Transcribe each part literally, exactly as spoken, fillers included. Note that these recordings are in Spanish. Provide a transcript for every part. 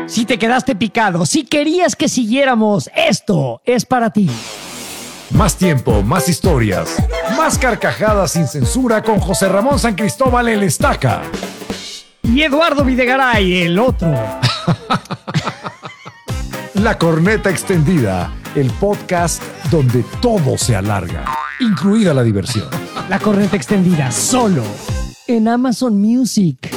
Si te quedaste picado, si querías que siguiéramos, esto es para ti. Más tiempo, más historias, más carcajadas sin censura con José Ramón San Cristóbal el Estaca. Y Eduardo Videgaray, el otro. La Corneta Extendida, el podcast donde todo se alarga, incluida la diversión. La Corneta Extendida, solo en Amazon Music.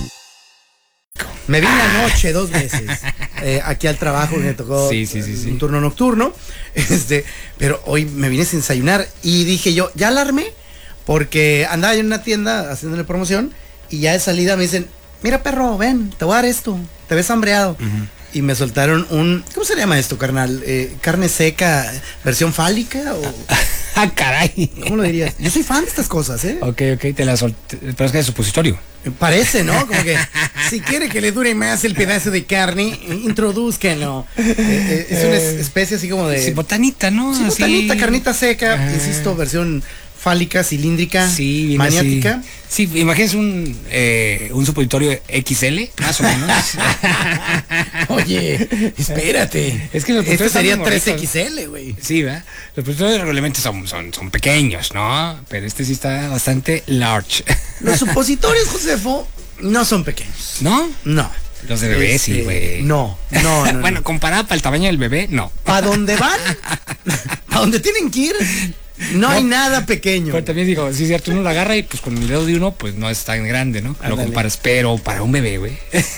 Me vine anoche dos veces eh, aquí al trabajo, me tocó sí, sí, sí, sí. un turno nocturno, este, pero hoy me vine sin desayunar y dije yo, ya alarmé, porque andaba yo en una tienda haciéndole promoción y ya de salida me dicen, mira perro, ven, te voy a dar esto, te ves hambreado. Uh-huh. Y me soltaron un, ¿cómo se llama esto, carnal? Eh, ¿Carne seca, versión fálica? O... Ah, caray. ¿Cómo lo dirías? Yo soy fan de estas cosas, ¿eh? Ok, ok, te la solté, pero es que es supositorio. Parece, ¿no? Como que si quiere que le dure más el pedazo de carne, introdúzcanlo. Eh, eh, es una eh, especie así como de... Sí, botanita, ¿no? Sí, así... botanita, carnita seca, ah. insisto, versión fálica, cilíndrica, sí, maniática. Así. Sí, imagínense un, eh, un supositorio equis ele, más o menos. Oye, espérate. Es que los este sería tres equis ele, güey. Sí, ¿verdad? Los supositorios realmente son, son, son pequeños, ¿no? Pero este sí está bastante large. Los supositorios, Josefo, no son pequeños. ¿No? No. Los de bebé, este, sí, güey. No, no, no. Bueno, no. comparado para el tamaño del bebé, no. ¿Para dónde van? ¿Para dónde tienen que ir? No, no hay nada pequeño. Pero también digo, sí es cierto, uno lo agarra y pues con el dedo de uno, pues no es tan grande, ¿no? Ándale. Lo comparas, pero para un bebé, güey.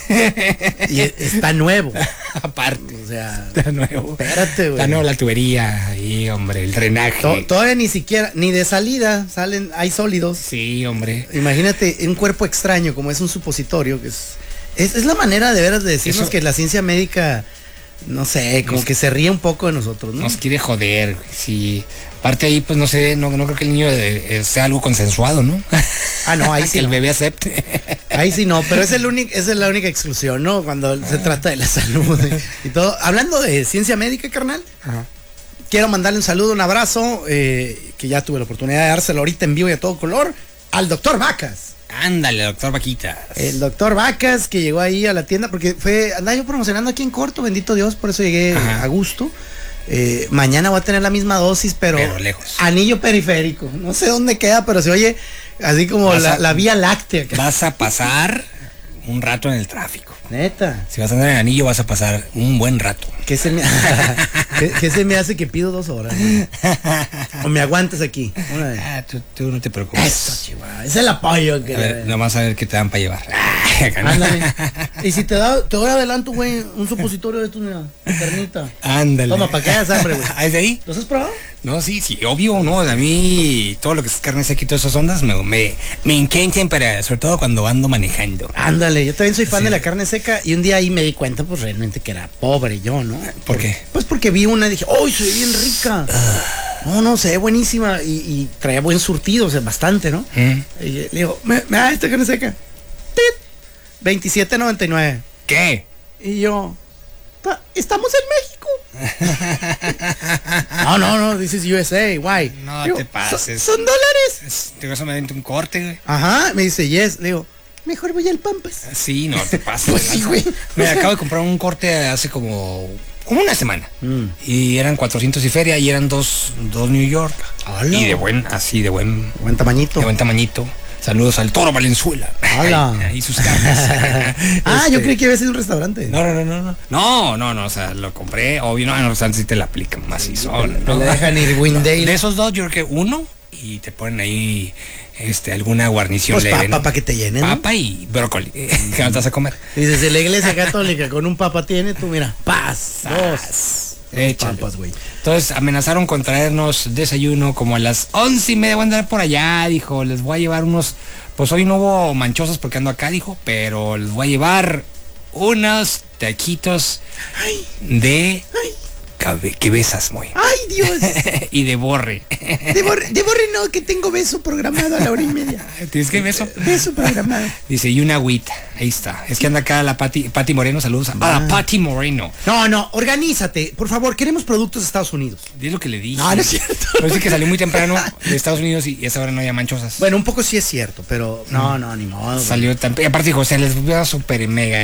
Y está nuevo. Aparte. O sea, está nuevo. Espérate, güey. Está nuevo la tubería ahí, hombre, el drenaje. To- todavía ni siquiera, ni de salida salen, hay sólidos. Sí, hombre. Imagínate un cuerpo extraño como es un supositorio, que es, es, es la manera de veras de decirnos Eso... que la ciencia médica, no sé, como nos, que se ríe un poco de nosotros, ¿no? Nos quiere joder, sí. Aparte ahí, pues no sé, no, no creo que el niño eh, sea algo consensuado, ¿no? Ah, no, ahí sí. Que el no. bebé acepte. Ahí sí no, pero es el único, esa es la única exclusión, ¿no? Cuando ah. se trata de la salud y todo. Hablando de ciencia médica, carnal, Ajá. quiero mandarle un saludo, un abrazo, eh, que ya tuve la oportunidad de dárselo ahorita en vivo y a todo color, al doctor Vacas. Ándale, doctor Vaquitas. El doctor Vacas, que llegó ahí a la tienda, porque fue, andaba yo promocionando aquí en corto, bendito Dios, por eso llegué Ajá. a gusto. Eh, mañana voy a tener la misma dosis, pero, pero lejos. Anillo periférico. No sé dónde queda, pero se oye así como la, a, la vía láctea. Vas a pasar un rato en el tráfico. Neta. Si vas a andar en Anillo, vas a pasar un buen rato. ¿Qué se me, ¿Qué, ¿qué se me hace que pido dos horas? ¿No? ¿O me aguantas aquí? Una vez. Ah, tú, tú no te preocupes. Eso, chihuahua. Es el apoyo. Que a ver, nomás a ver qué te dan para llevar. Ándale. Y si te da, te doy adelanto, güey, un supositorio de tu, mira, carnita. Ándale. Toma, para que hagas hambre, güey. ¿Es de ahí? ¿Los has probado? No, sí, sí, obvio, no. A mí, todo lo que es carne seca y todas esas ondas me, me, me encantan, para, sobre todo cuando ando manejando. Ándale, yo también soy fan sí. de la carne seca y un día ahí me di cuenta, pues realmente que era pobre yo, ¿no? ¿Por qué? Pues porque vi una y dije, ¡oh, se ve bien rica! Uh. No, no, se ve buenísima y, y traía buen surtido, o sea, bastante, ¿no? ¿Mm? Y le digo, me, me da esta carne seca. ¡Tit! veintisiete noventa y nueve. ¿Qué? Y yo, estamos en México. No, no, no, this is U S A, why? No digo, te pases. ¿Son, son dólares? Te vas a meter un corte, güey. Ajá, me dice, yes. Le digo, mejor voy al Pampas. Sí, no te pases. Pues sí, güey. Me acabo de comprar un corte hace como, como una semana. Mm. Y eran cuatrocientos y feria y eran dos, dos New York. Hola. Y de buen, así, de buen. Buen tamañito. De buen tamañito. Saludos al Toro Valenzuela. Hola. Ahí sus carnes. Ah, este... yo creí que había sido un restaurante. No, no, no, no, no. No, no, no, o sea, lo compré, obvio, no, en los restaurantes sí te la aplican macizo. No le dejan ir Windale. De esos dos, yo creo que uno, y te ponen ahí este alguna guarnición pues leve. Papa para que te llenen. Papa ¿no? Y brócoli. ¿Qué no te vas a comer? Dices, si la iglesia católica con un papa tiene, tú mira, paz, dos. Papas, güey. Entonces amenazaron con traernos desayuno como a las once y media. Voy a andar por allá, dijo. Les voy a llevar unos. Pues hoy no hubo manchosas porque ando acá, dijo. Pero les voy a llevar unos taquitos ay, de. Ay. Cabe, que besas, muy. ¡Ay, Dios! Y de borre. De borre. De borre no, que tengo beso programado a la hora y media. ¿Tienes que beso? Beso programado. Dice, y una agüita. Ahí está. Es que anda acá la Pati, Pati Moreno. Saludos a, ah. a la Pati Moreno. No, no, organízate. Por favor, queremos productos de Estados Unidos. Es lo que le dije. No, no es cierto. Pero sí que salió muy temprano de Estados Unidos y, y a esa hora no había manchosas. Bueno, un poco sí es cierto, pero no, no, ni modo. Salió tan... Y aparte dijo, se les vio súper mega